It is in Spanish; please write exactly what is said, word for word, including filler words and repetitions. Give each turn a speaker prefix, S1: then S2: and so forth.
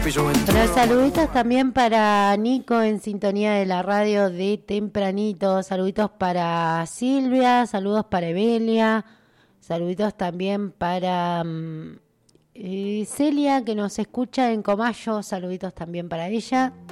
S1: Pero saluditos también para Nico en sintonía de la radio de tempranito. Saluditos para Silvia, saludos para Evelia, saluditos también para um, eh, Celia que nos escucha en Comayo, saluditos también para ella.